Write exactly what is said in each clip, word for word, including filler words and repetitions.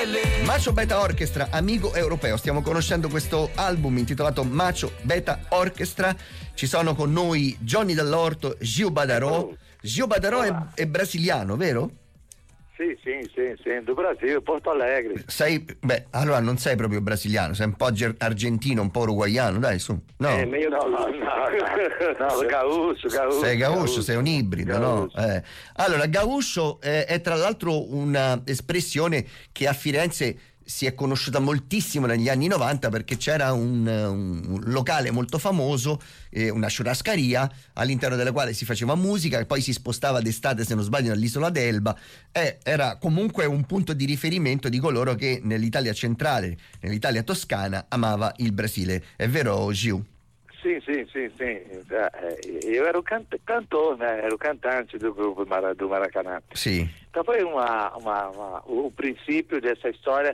Macho Beta Orchestra, Amigo Europeo. Stiamo conoscendo questo album intitolato Macho Beta Orchestra. Ci sono con noi Johnny Dall'Orto, Gil Badarò. Gil Badarò è, è brasiliano, vero? Sì, sì, sì, sì, do Brasil, Porto Alegre. Sei, beh, allora non sei proprio brasiliano, sei un po' ger- argentino, un po' uruguaiano, dai, su. No, Eh, meglio no, no, no, no, no, Gaúcho, Gaúcho. Sei Gaúcho, sei un ibrido, Gaúcho. no? Eh. Allora, Gaúcho eh, è tra l'altro un'espressione che a Firenze si è conosciuta moltissimo negli anni novanta, perché c'era un, un locale molto famoso, eh, una churrascaria all'interno della quale si faceva musica e poi si spostava d'estate, se non sbaglio, nell'isola d'Elba, e era comunque un punto di riferimento di coloro che nell'Italia centrale, nell'Italia toscana, amava il Brasile. È vero, Gil? Sì, sì, sì, sì. Eh, io ero cant- cantone, ero cantante del gruppo Mara- do Maracanã. Sì. Poi uma, uma, uma, o princípio dessa storia.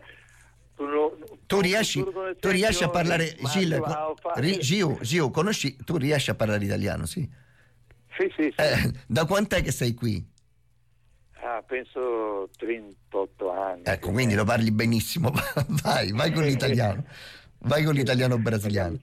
Tu riesci, tu riesci a parlare, Gil, Gil, Gil, conosci, tu riesci a parlare italiano, sì? Sì, sì, sì. Eh, da quant'è che sei qui? Ah, penso trentotto anni. Ecco, quindi lo parli benissimo. Vai, vai con l'italiano. Vai con l'italiano brasiliano.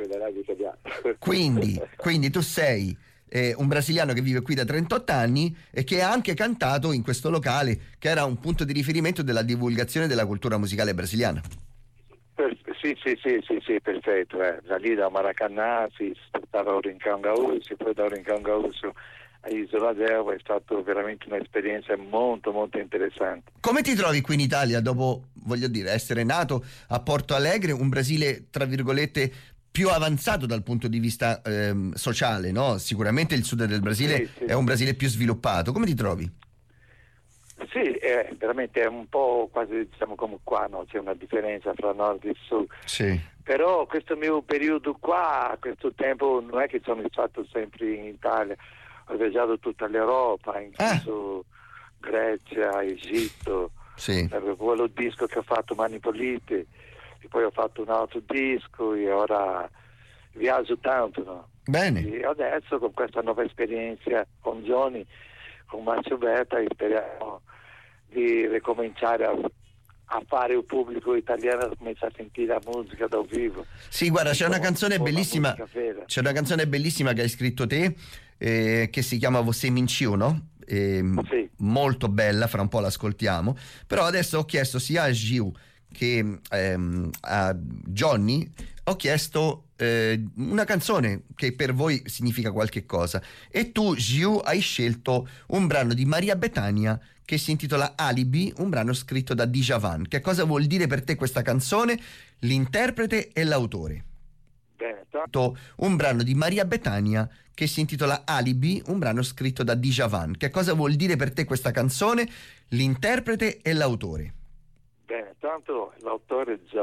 Quindi, quindi tu sei eh, un brasiliano che vive qui da trentotto anni e che ha anche cantato in questo locale, che era un punto di riferimento della divulgazione della cultura musicale brasiliana. Per, sì, sì, sì, sì, sì, perfetto. Eh. Da lì da Maracanã si stava a Rincon Gaúcho, poi da Rincon Gaúcho a Isola d'Elba. È stata veramente un'esperienza molto, molto interessante. Come ti trovi qui in Italia dopo, voglio dire, essere nato a Porto Alegre, un Brasile, tra virgolette, più avanzato dal punto di vista ehm, sociale, no? Sicuramente il sud del Brasile sì, sì. è un Brasile più sviluppato. Come ti trovi? Sì, è veramente è un po' quasi, diciamo, come qua, no? C'è una differenza fra nord e sud. Sì. Però questo mio periodo qua, questo tempo, non è che sono stato sempre in Italia, ho viaggiato tutta l'Europa, incluso ah. Grecia, Egitto, sì. quello disco che ho fatto Mani Pulite, e poi ho fatto un altro disco e ora viaggio tanto, no? Bene. E adesso con questa nuova esperienza con Johnny, con Macho Beta, speriamo di ricominciare a, a fare il pubblico italiano comincia a sentire la musica dal vivo. Sì, guarda, c'è una canzone bellissima, c'è una canzone bellissima che hai scritto te, eh, che si chiama Você Mentiu, no? Eh, sì. Molto bella, fra un po' l'ascoltiamo. Però adesso ho chiesto sia a Gil che ehm, a Johnny, ho chiesto eh, una canzone che per voi significa qualche cosa, e tu, Gil, hai scelto un brano di Maria Bethânia che si intitola Alibi, un brano scritto da Djavan. Che cosa vuol dire per te questa canzone, l'interprete e l'autore? Bene, un brano di Maria Bethânia che si intitola Alibi, un brano scritto da Djavan. Che cosa vuol dire per te questa canzone, l'interprete e l'autore? Bene, tanto l'autore già